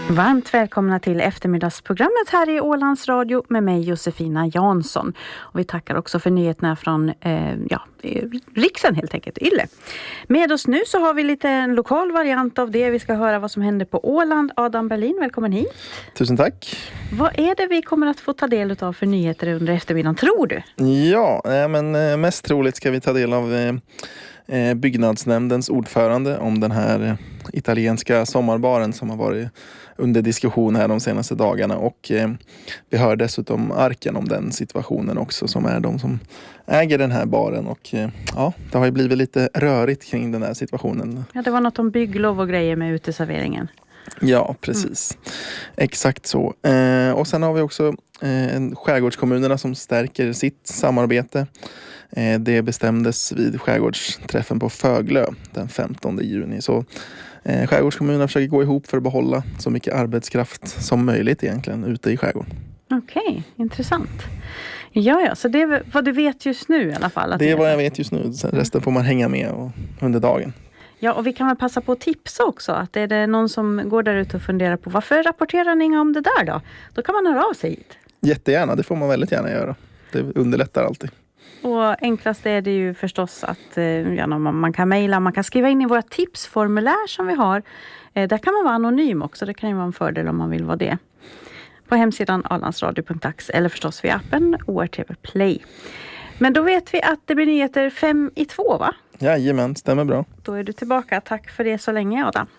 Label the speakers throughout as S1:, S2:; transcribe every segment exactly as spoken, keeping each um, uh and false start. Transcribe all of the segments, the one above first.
S1: Varmt välkomna till eftermiddagsprogrammet här i Ålands Radio med mig Josefina Jansson. Och vi tackar också för nyheterna från eh, ja, Riksen helt enkelt, Yle. Med oss nu så har vi lite en lokal variant av det. Vi ska höra vad som händer på Åland. Adam Berlin, välkommen hit.
S2: Tusen tack.
S1: Vad är det vi kommer att få ta del av för nyheter under eftermiddagen, tror du?
S2: Ja, men mest troligt ska vi ta del av eh, byggnadsnämndens ordförande om den här italienska sommarbaren som har varit under diskussion här de senaste dagarna, och eh, vi hör dessutom Arken om den situationen också, som är de som äger den här baren, och eh, ja, det har ju blivit lite rörigt kring den här situationen.
S1: Ja, det var något om bygglov och grejer med uteserveringen.
S2: Ja, precis. Mm. Exakt så. Eh, och sen har vi också eh, skärgårdskommunerna som stärker sitt samarbete. Eh, det bestämdes vid skärgårdsträffen på Föglö den femtonde juni. Så eh, skärgårdskommunerna försöker gå ihop för att behålla så mycket arbetskraft som möjligt egentligen ute i skärgården.
S1: Okej, okay, intressant. Ja, ja, så det är vad du vet just nu i alla fall? Att
S2: det är vad jag vet just nu. Sen resten får man hänga med och, under dagen.
S1: Ja, och vi kan väl passa på att tipsa också. Att är det någon som går där ute och funderar på varför rapporterar ni om det där då? Då kan man höra av sig hit.
S2: Jättegärna, det får man väldigt gärna göra. Det underlättar alltid.
S1: Och enklast är det ju förstås att ja, man kan mejla, man kan skriva in i våra tipsformulär som vi har. Där kan man vara anonym också, det kan ju vara en fördel om man vill vara det. På hemsidan alandsradio punkt ax eller förstås via appen O R T V Play. Men då vet vi att det blir nyheter fem i två, va?
S2: Jajamän, stämmer bra.
S1: Då är du tillbaka. Tack för det så länge, Adam.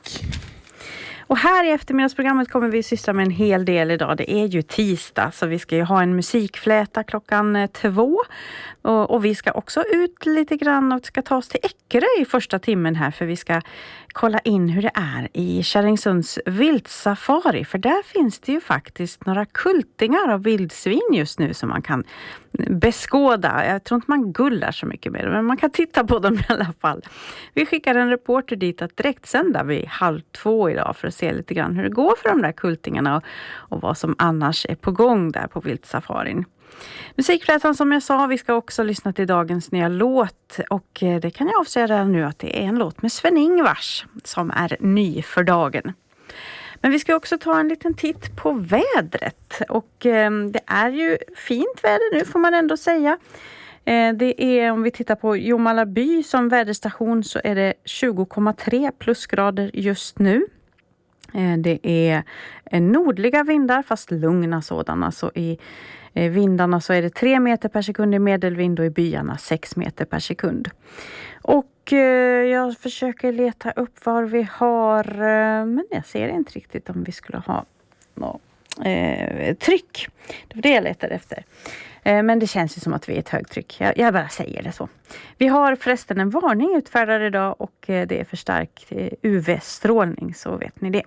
S1: Och här i eftermiddagsprogrammet kommer vi syssla med en hel del idag. Det är ju tisdag, så vi ska ju ha en musikfläta klockan två. Och, och vi ska också ut lite grann och ska ta oss till Eckerö i första timmen här. För vi ska kolla in hur det är i Kärringsunds vildsafari. För där finns det ju faktiskt några kultingar av vildsvin just nu som man kan beskåda. Jag tror inte man gullar så mycket med det, men man kan titta på dem i alla fall. Vi skickar en reporter dit att direkt sända vid halv två idag för att se lite grann hur det går för de där kultingarna och, och vad som annars är på gång där på vildsafarin. Musikflätan som jag sa, vi ska också lyssna till dagens nya låt, och det kan jag avslöja redan nu att det är en låt med Sven-Ingvars som är ny för dagen. Men vi ska också ta en liten titt på vädret, och eh, det är ju fint väder nu får man ändå säga. Eh, det är, om vi tittar på Jomalaby som väderstation, så är det tjugo komma tre plusgrader just nu. Eh, det är eh, nordliga vindar, fast lugna sådana, så i eh, vindarna så är det tre meter per sekund i medelvind och i byarna sex meter per sekund. Och eh, jag försöker leta upp var vi har, eh, men jag ser inte riktigt om vi skulle ha något eh, tryck. Det var det jag letade efter. Eh, men det känns ju som att vi är ett högtryck. Jag, jag bara säger det så. Vi har förresten en varning utfärdad idag, och eh, det är för stark eh, U V-strålning, så vet ni det.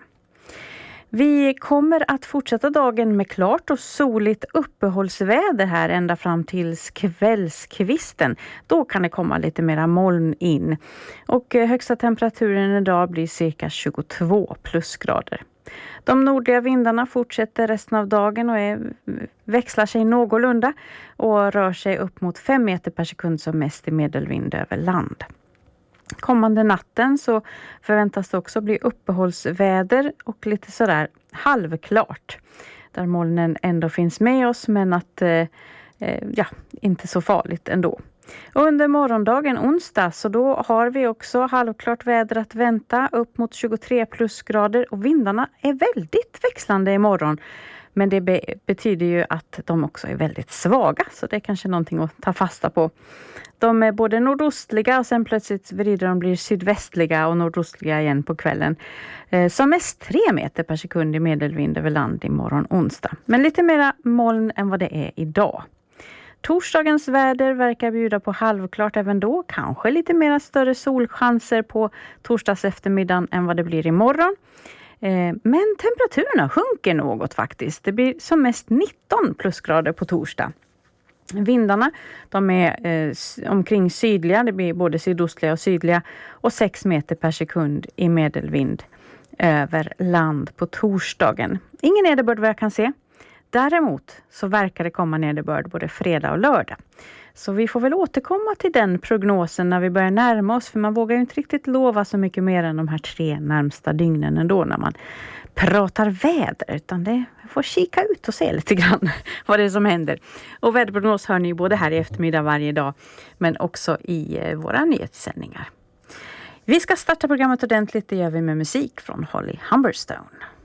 S1: Vi kommer att fortsätta dagen med klart och soligt uppehållsväder här ända fram till kvällskvisten. Då kan det komma lite mera moln in. Och högsta temperaturen idag blir cirka tjugotvå plusgrader. De nordliga vindarna fortsätter resten av dagen och är, växlar sig någorlunda och rör sig upp mot fem meter per sekund som mest i medelvind över land. Kommande natten så förväntas det också bli uppehållsväder och lite sådär halvklart. Där molnen ändå finns med oss, men att eh, ja, inte så farligt ändå. Under morgondagen onsdag så då har vi också halvklart väder att vänta upp mot tjugotre plusgrader, och vindarna är väldigt växlande imorgon. Men det be- betyder ju att de också är väldigt svaga, så det är kanske någonting att ta fasta på. De är både nordostliga och sen plötsligt vrider de blir sydvästliga och nordostliga igen på kvällen. Eh, som mest tre meter per sekund i medelvind över land imorgon onsdag. Men lite mera moln än vad det är idag. Torsdagens väder verkar bjuda på halvklart även då. Kanske lite mera större solchanser på torsdags eftermiddagen än vad det blir imorgon. Men temperaturerna sjunker något faktiskt. Det blir som mest nitton plusgrader på torsdag. Vindarna de är eh, omkring sydliga. Det blir både sydostliga och sydliga. Och sex meter per sekund i medelvind över land på torsdagen. Ingen nederbörd vad jag kan se. Däremot så verkar det komma nederbörd både fredag och lördag. Så vi får väl återkomma till den prognosen när vi börjar närma oss. För man vågar ju inte riktigt lova så mycket mer än de här tre närmsta dygnen ändå när man pratar väder, utan det får kika ut och se lite grann vad det är som händer. Och väderprognos hör ni både här i eftermiddag varje dag, men också i eh, våra nyhetssändningar. Vi ska starta programmet ordentligt, det gör vi med musik från Holly Humberstone.